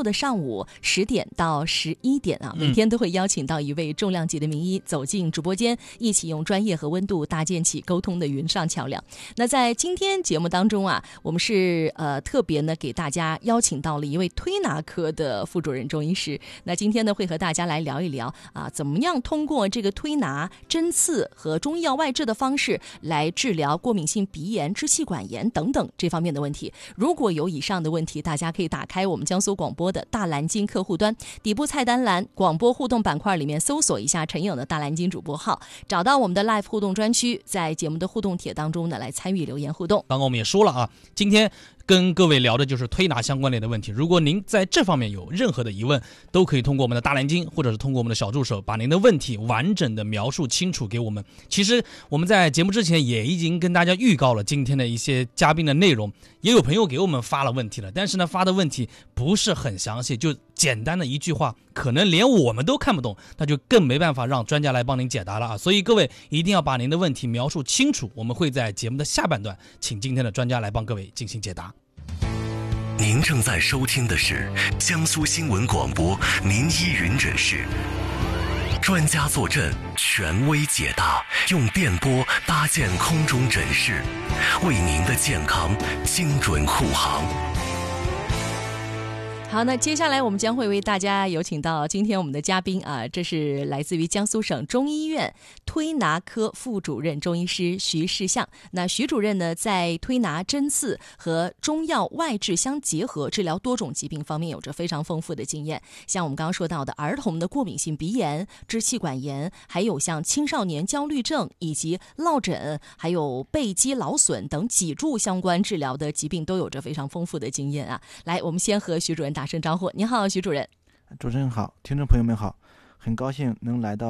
的上午10点到11点啊，每天都会邀请到一位重量级的名医走进直播间，一起用专业和温度搭建起沟通的云上桥梁。那在今天节目当中啊，我们是特别呢给大家邀请到了一位推拿科的副主任中医师。那今天呢会和大家来聊一聊啊，怎么样通过这个推拿、针刺和中医药外治的方式来治疗过敏性鼻炎、支气管炎等等这方面的问题。如果有以上的问题，大家可以打开我们江苏广播的大蓝鲸客户端，底部菜单栏广播互动板块里面搜索一下陈颖的大蓝鲸主播号，找到我们的 live 互动专区，在节目的互动帖当中呢来参与留言互动。 刚刚我们也说了啊，今天跟各位聊的就是推拿相关类的问题，如果您在这方面有任何的疑问，都可以通过我们的大蓝鲸或者是通过我们的小助手把您的问题完整的描述清楚给我们。其实我们在节目之前也已经跟大家预告了今天的一些嘉宾的内容，也有朋友给我们发了问题了，但是呢发的问题不是很详细，就简单的一句话可能连我们都看不懂，那就更没办法让专家来帮您解答了啊！所以各位一定要把您的问题描述清楚，我们会在节目的下半段请今天的专家来帮各位进行解答。 您正在收听的是江苏新闻广播名医云诊室，专家坐镇，权威解答，用电波搭建空中诊室，为您的健康精准护航。 好，那接下来我们将会为大家有请到今天我们的嘉宾啊，这是来自于江苏省中医院推拿科副主任中医师徐世相。那徐主任呢，在推拿、针刺和中药外治相结合治疗多种疾病方面有着非常丰富的经验。像我们刚刚说到的儿童的过敏性鼻炎、支气管炎，还有像青少年焦虑症以及落枕，还有背肌劳损等脊柱相关治疗的疾病都有着非常丰富的经验啊。来，我们先和徐主任打声招呼。你好，徐主任。 主持人好，听众朋友们好，很高兴能来到